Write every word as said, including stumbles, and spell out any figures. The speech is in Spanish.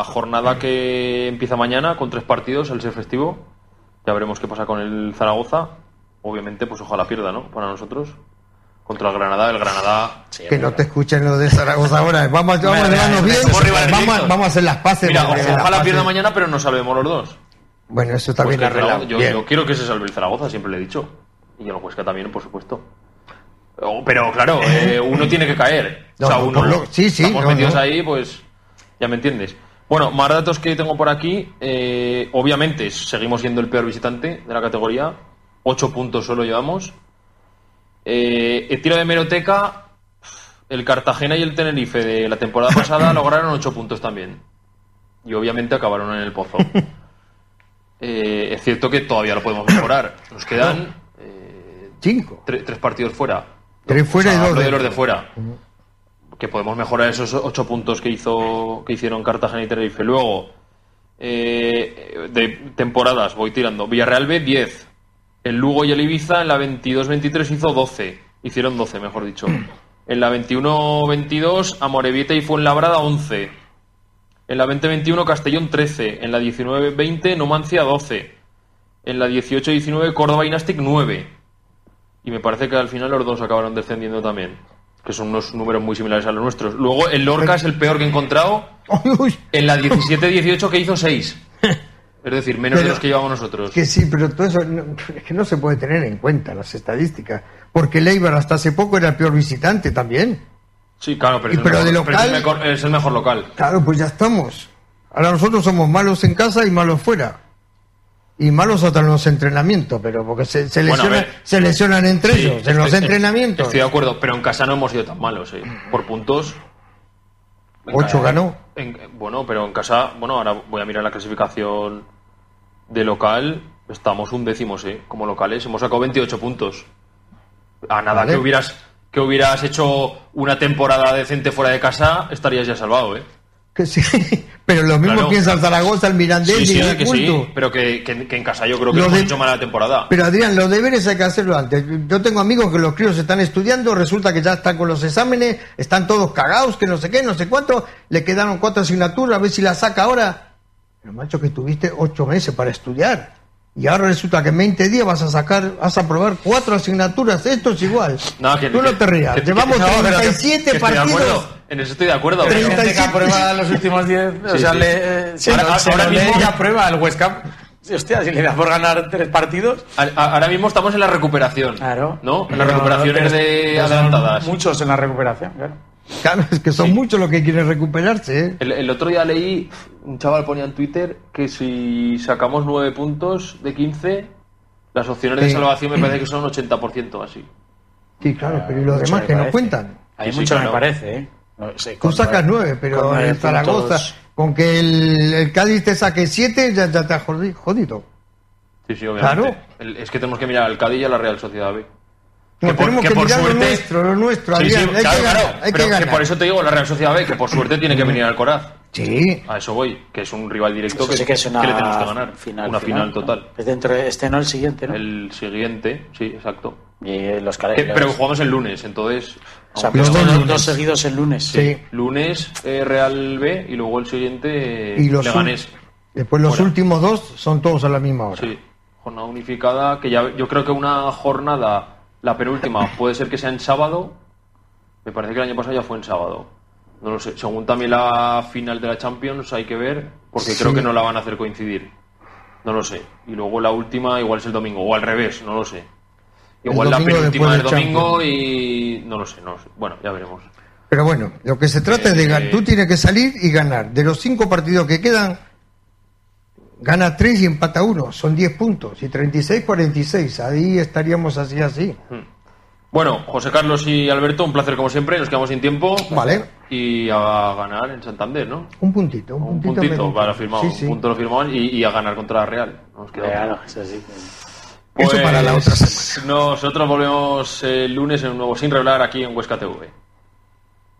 jornada que empieza mañana con tres partidos, el ser festivo. Ya veremos qué pasa con el Zaragoza. Obviamente, pues ojalá pierda, ¿no? Para nosotros. Contra el Granada, el Granada... Sí, que no te escuchen lo de Zaragoza ahora. Vamos, vamos a llevarnos bien. Vamos, vamos a hacer las paces. Mira, ojalá pierda mañana, pero nos salvemos los dos. Bueno, eso también pues es arreglado. Yo, yo quiero que se salve el Zaragoza, siempre le he dicho. Y el Huesca también, por supuesto. Pero claro, eh, uno tiene que caer. No, o sea, uno... Lo, sí, sí. Estamos no, metidos no. ahí, pues... Ya me entiendes. Bueno, más datos que tengo por aquí. Eh, obviamente, seguimos siendo el peor visitante de la categoría. Ocho puntos solo llevamos. Eh, el tiro de hemeroteca, el Cartagena y el Tenerife de la temporada pasada lograron ocho puntos también. Y obviamente acabaron en el pozo. Eh, es cierto que todavía lo podemos mejorar. Nos quedan eh, cinco. Tre- tres partidos fuera. Tres fuera o sea, y dos de de los de fuera. Uh-huh. Que podemos mejorar esos ocho puntos que hizo que hicieron Cartagena y Tenerife. Luego, eh, de temporadas, voy tirando. Villarreal B, diez. El Lugo y el Ibiza en la veintidós veintitrés hizo doce. Hicieron doce, mejor dicho. En la veintiuno veintidós, Amorebieta y Fuenlabrada, once. En la veinte veintiuno, Castellón, trece. En la diecinueve veinte, Numancia, doce. En la dieciocho diecinueve, Córdoba y Nastic, nueve. Y me parece que al final los dos acabaron descendiendo también. Que son unos números muy similares a los nuestros. Luego, el Lorca es el peor que he encontrado. En la diecisiete dieciocho, que hizo seis. Es decir, menos pero, de los que llevamos nosotros. Que sí, pero todo eso no, es que no se puede tener en cuenta las estadísticas. Porque el Eibar hasta hace poco era el peor visitante también. Sí, claro, pero, y, es, pero el mejor, de local, pero es, el mejor, es el mejor local. Claro, pues ya estamos. Ahora nosotros somos malos en casa y malos fuera. Y malos hasta en los entrenamientos, pero porque se, se, bueno, lesiona, ver, se lesionan entre sí, ellos, en estoy, los entrenamientos. Estoy de acuerdo, pero en casa no hemos sido tan malos, ¿eh? Por puntos... Ocho en, ganó. En, bueno, pero en casa... Bueno, ahora voy a mirar la clasificación de local. Estamos un décimo, ¿eh? Como locales. Hemos sacado veintiocho puntos. A nada vale. que hubieras que hubieras hecho una temporada decente fuera de casa, estarías ya salvado, ¿eh? Que sí, pero lo mismo claro. piensa el Zaragoza, el Mirandés sí, sí, y el que culto. Sí, pero que, que, que en casa yo creo que hemos de... hecho mala temporada. Pero Adrián, los deberes hay que hacerlo antes. Yo tengo amigos que los críos están estudiando, resulta que ya están con los exámenes, están todos cagados, que no sé qué, no sé cuánto, le quedaron cuatro asignaturas, a ver si la saca ahora. Pero macho, que tuviste ocho meses para estudiar. Y ahora resulta que en veinte días vas a sacar, vas a probar cuatro asignaturas. Esto es igual. No, que, Tú no te rías. Que, Llevamos que, treinta y siete que, que partidos. En eso estoy de acuerdo. Pero hay gente que aprueba los últimos diez. Sí, o sea, sí. le, se ahora, lo, se ahora lo mismo lee y aprueba el West Ham. Hostia, si le da por ganar tres partidos. Ahora mismo estamos en la recuperación. Claro. ¿No? En las recuperaciones de adelantadas. Muchos en la recuperación, claro. Claro, es que son sí. muchos los que quieren recuperarse, ¿eh? El, el otro día leí, un chaval ponía en Twitter que si sacamos nueve puntos de quince, las opciones sí. de salvación me parece que son un ochenta por ciento así. Sí, claro, pero ¿y los demás que no cuentan? Hay sí, mucho claro. me parece, ¿eh? No sé, tú sacas nueve, pero en Zaragoza, puntos... con que el, el Cádiz te saque siete, ya, ya te has jodido. Sí, sí, obviamente. Claro. El, es que tenemos que mirar al Cádiz y a la Real Sociedad B. No, que por, tenemos que, que por mirar suerte... lo nuestro, lo nuestro, sí, Adrián. sí, hay claro, que ganar, claro, hay pero que ganar. Que por eso te digo, la Real Sociedad B, que por suerte tiene que venir al Coraz. Sí. A eso voy, que es un rival directo que, sí que, es una que le tenemos que ganar. Final, una final, final total. Es dentro de este, no el siguiente, ¿no? El siguiente, sí, exacto. Y los que, pero jugamos el lunes, entonces... O sea, los dos, lunes. dos seguidos el lunes. Sí. sí. Lunes eh, Real B y luego el siguiente y los Leganés. Después los Fuera. últimos dos son todos a la misma hora. Sí, jornada unificada, que ya yo creo que una jornada, la penúltima, puede ser que sea en sábado. Me parece que el año pasado ya fue en sábado. No lo sé. Según también la final de la Champions hay que ver, porque sí. creo que no la van a hacer coincidir. No lo sé. Y luego la última igual es el domingo, o al revés, no lo sé. Igual la penúltima es el domingo Champions. Y no lo sé, no lo sé. Bueno, ya veremos. Pero bueno, lo que se trata eh, es de ganar. Tú tienes que salir y ganar. De los cinco partidos que quedan, gana tres y empata uno. Son diez puntos. Y treinta y seis, cuarenta y seis. Ahí estaríamos así, así. Hmm. Bueno, José Carlos y Alberto, un placer como siempre. Nos quedamos sin tiempo. Vale. Y a ganar en Santander, ¿no? Un puntito. Un, un puntito, puntito para firmar. Sí, un sí. punto lo firmamos y, y a ganar contra la Real. Nos queda claro, eso sí. Pues eso para la otra semana. Nosotros volvemos el lunes en un nuevo Sin Revelar aquí en Huesca T V.